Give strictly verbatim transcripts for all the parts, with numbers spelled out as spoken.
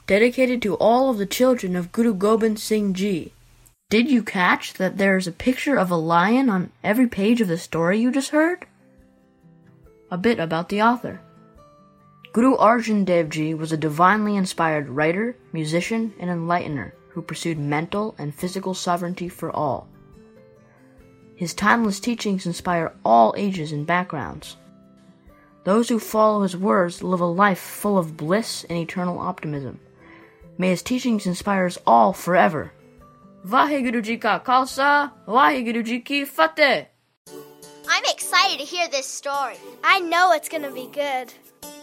dedicated to all of the children of Guru Gobind Singh Ji. Did you catch that there is a picture of a lion on every page of the story you just heard? A bit about the author. Guru Arjan Dev Ji was a divinely inspired writer, musician, and enlightener who pursued mental and physical sovereignty for all. His timeless teachings inspire all ages and backgrounds. Those who follow his words live a life full of bliss and eternal optimism. May his teachings inspire us all forever. Vaheguru Ji Ka Khalsa, Vaheguru Ji Ki Fateh. I'm excited to hear this story. I know it's going to be good.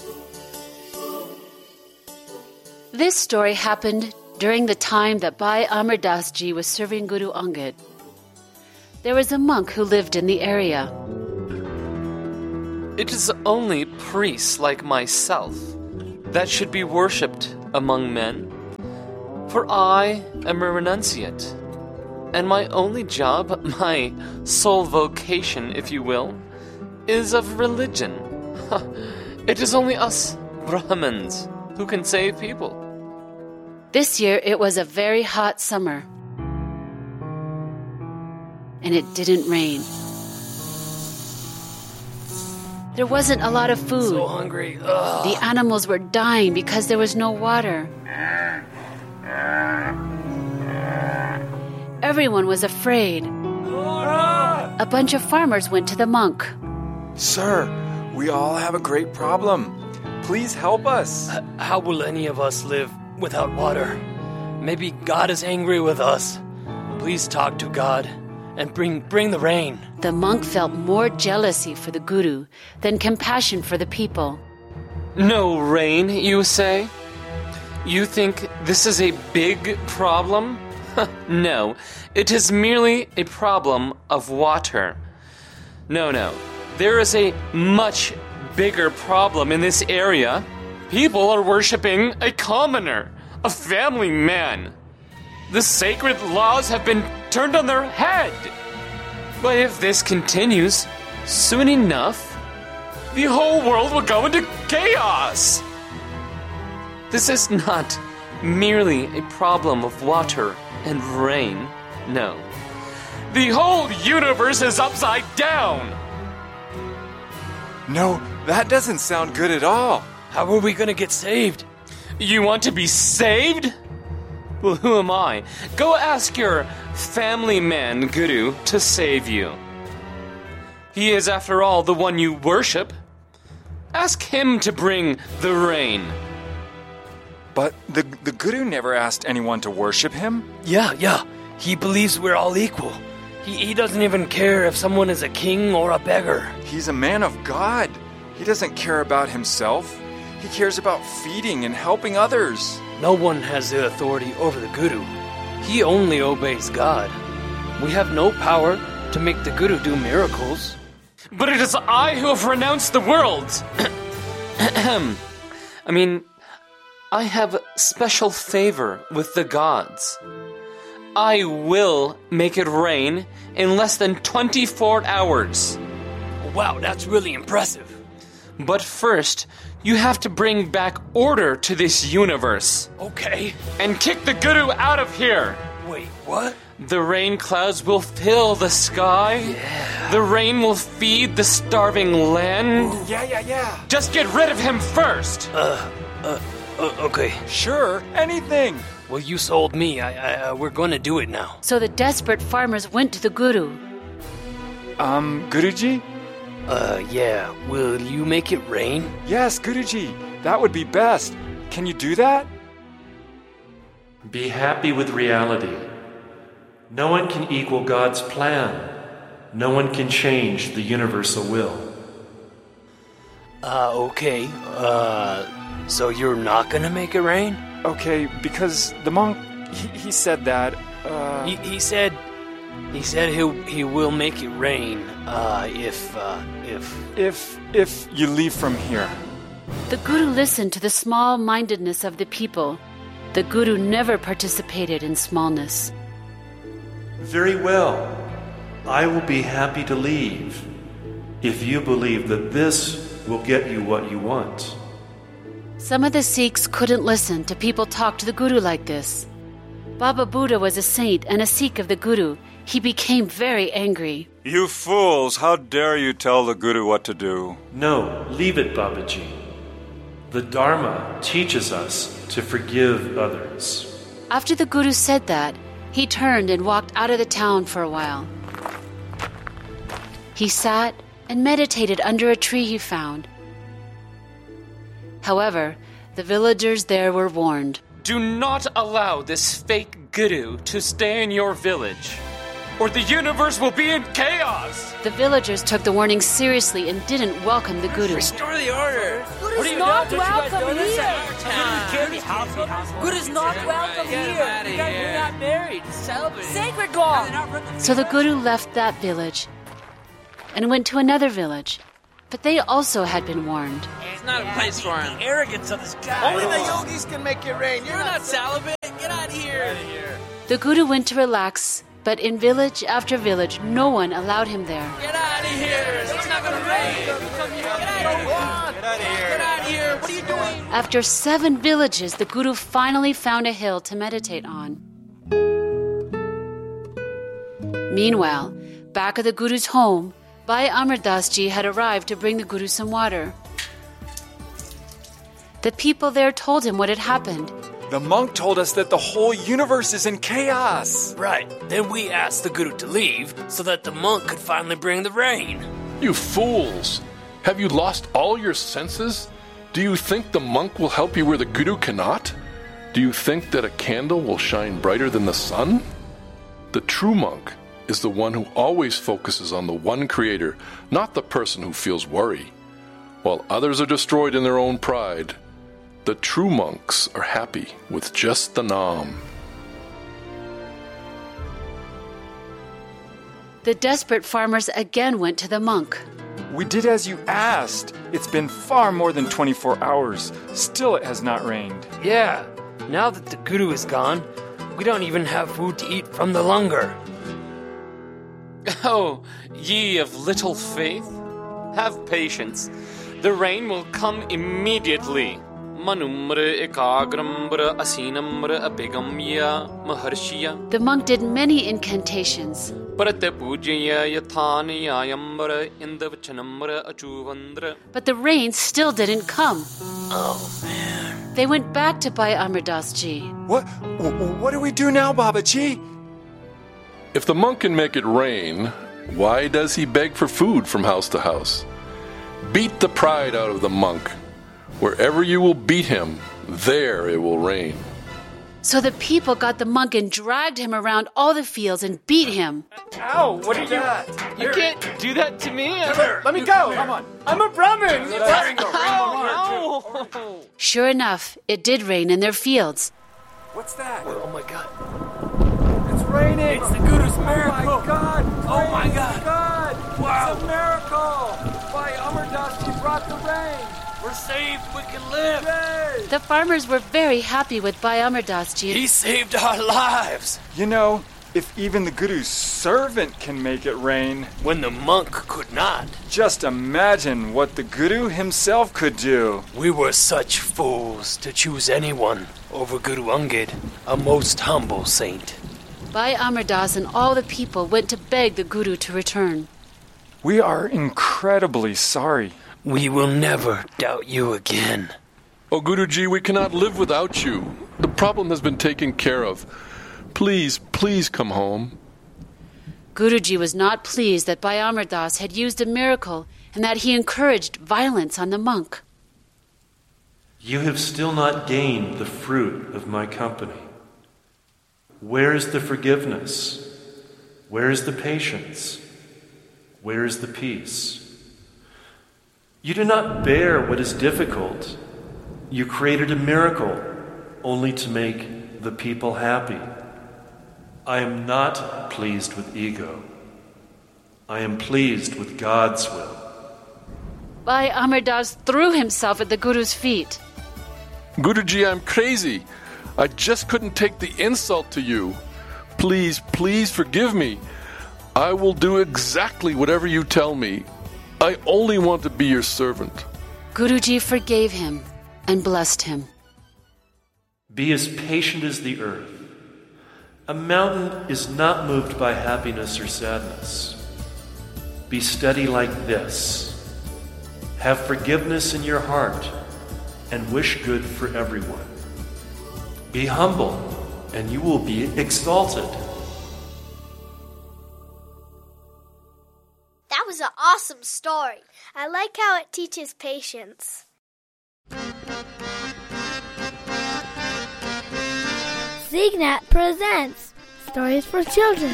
This story happened during the time that Bhai Amar Das Ji was serving Guru Angad. There was a monk who lived in the area. It is only priests like myself that should be worshipped among men. For I am a renunciate, and my only job, my sole vocation, if you will, is of religion. It is only us Brahmins who can save people. This year it was a very hot summer, and it didn't rain. There wasn't a lot of food. So hungry. Ugh. The animals were dying because there was no water. Everyone was afraid. A bunch of farmers went to the monk. Sir, we all have a great problem. Please help us. H- how will any of us live without water? Maybe God is angry with us. Please talk to God and bring bring the rain. The monk felt more jealousy for the Guru than compassion for the people. No rain, you say? You think this is a big problem? No, it is merely a problem of water. No, no, there is a much bigger problem in this area. People are worshipping a commoner, a family man. The sacred laws have been turned on their head. But if this continues, soon enough, the whole world will go into chaos. This is not merely a problem of water and rain. No. The whole universe is upside down. No, that doesn't sound good at all. How are we going to get saved? You want to be saved? Well, who am I? Go ask your family man, Guru, to save you. He is, after all, the one you worship. Ask him to bring the rain. But the, the Guru never asked anyone to worship him. Yeah, yeah. He believes we're all equal. He, he doesn't even care if someone is a king or a beggar. He's a man of God. He doesn't care about himself. He cares about feeding and helping others. No one has the authority over the Guru. He only obeys God. We have no power to make the Guru do miracles. But it is I who have renounced the world. I mean, I have special favor with the gods. I will make it rain in less than twenty-four hours. Wow, that's really impressive. But first, you have to bring back order to this universe. Okay. And kick the Guru out of here. Wait, what? The rain clouds will fill the sky. Yeah. The rain will feed the starving land. Ooh, yeah, yeah, yeah. Just get rid of him first. Uh, uh, uh okay. Sure, anything. Well, you sold me. I, I, uh, we're going to do it now. So the desperate farmers went to the Guru. Um, Guruji? Uh, yeah. Will you make it rain? Yes, Guruji. That would be best. Can you do that? Be happy with reality. No one can equal God's plan. No one can change the universal will. Uh, okay. Uh, so you're not gonna make it rain? Okay, because the monk, he, he said that, uh... He, he said... He said he he will make it rain, uh, if, uh, if... If, if you leave from here. The Guru listened to the small-mindedness of the people. The Guru never participated in smallness. Very well. I will be happy to leave if you believe that this will get you what you want. Some of the Sikhs couldn't listen to people talk to the Guru like this. Baba Buddha was a saint and a Sikh of the Guru. He became very angry. You fools, how dare you tell the Guru what to do? No, leave it, Babaji. The Dharma teaches us to forgive others. After the Guru said that, he turned and walked out of the town for a while. He sat and meditated under a tree he found. However, the villagers there were warned. Do not allow this fake Guru to stay in your village, or the universe will be in chaos! The villagers took the warning seriously and didn't welcome the Guru. Restore the order! Good is not welcome here! Good is not welcome here! You guys are not married! Celebrate! Sacred law! So the Guru left that village and went to another village. But they also had been warned. It's not a place for him. The arrogance of this guy. Only the yogis can make it rain. You're, You're not celibate. Get out of here. The Guru went to relax, but in village after village, no one allowed him there. Get out of here. It's not going to rain. Come here. Get out of here. Get out of here. Get out of here. What are you doing? After seven villages, the Guru finally found a hill to meditate on. Meanwhile, back at the Guru's home, Bhai Amar Das Ji had arrived to bring the Guru some water. The people there told him what had happened. The monk told us that the whole universe is in chaos. Right. Then we asked the Guru to leave so that the monk could finally bring the rain. You fools! Have you lost all your senses? Do you think the monk will help you where the Guru cannot? Do you think that a candle will shine brighter than the sun? The true monk is the one who always focuses on the one creator, not the person who feels worry. While others are destroyed in their own pride, the true monks are happy with just the Nam. The desperate farmers again went to the monk. We did as you asked. It's been far more than twenty-four hours. Still it has not rained. Yeah, now that the Guru is gone, we don't even have food to eat from the langar. Oh, ye of little faith, have patience. The rain will come immediately. Manumra ekagrambra asinamra abigamya maharshiya. The monk did many incantations. But the rain still didn't come. Oh, man. They went back to Bhai Amar Das Ji. What? What do we do now, Babaji? If the monk can make it rain, why does he beg for food from house to house? Beat the pride out of the monk. Wherever you will beat him, there it will rain. So the people got the monk and dragged him around all the fields and beat him. Ow, what did you... You can't do that to me. Let me go. Come on. I'm a Brahmin. Ow, ow. Sure enough, it did rain in their fields. What's that? Oh, my God. It's raining. It's the Guru's miracle. Oh, my God. Oh, my God. God. Wow. It's a miracle. Bhai Amar Das Ji brought the rain. We're saved. We can live. Yay. The farmers were very happy with Bhai Amar Das Ji. He saved our lives. You know, if even the Guru's servant can make it rain, when the monk could not, just imagine what the Guru himself could do. We were such fools to choose anyone over Guru Angad, a most humble saint. Bhai Amar Das and all the people went to beg the Guru to return. We are incredibly sorry. We will never doubt you again. Oh, Guruji, we cannot live without you. The problem has been taken care of. Please, please come home. Guruji was not pleased that Bhai Amar Das had used a miracle and that he encouraged violence on the monk. You have still not gained the fruit of my company. Where is the forgiveness? Where is the patience? Where is the peace? You do not bear what is difficult. You created a miracle only to make the people happy. I am not pleased with ego. I am pleased with God's will. Bhai Amar Das threw himself at the Guru's feet. Guruji, I'm crazy. I just couldn't take the insult to you. Please, please forgive me. I will do exactly whatever you tell me. I only want to be your servant. Guruji forgave him. and blessed him. Be as patient as the earth. A mountain is not moved by happiness or sadness. Be steady like this. Have forgiveness in your heart and wish good for everyone. Be humble and you will be exalted. That was an awesome story. I like how it teaches patience. Zignat presents Stories for Children.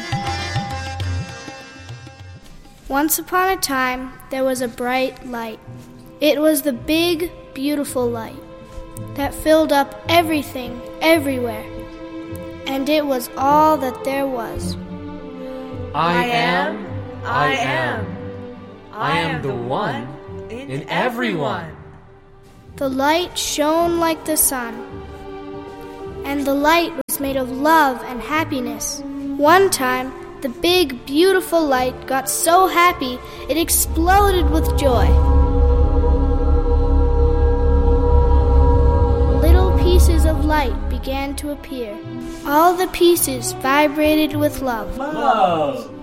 Once upon a time, there was a bright light. It was the big, beautiful light that filled up everything, everywhere. And it was all that there was. I am, I am, I am the one in everyone. The light shone like the sun, and the light was made of love and happiness. One time, the big, beautiful light got so happy it exploded with joy. Little pieces of light began to appear. All the pieces vibrated with love. Love!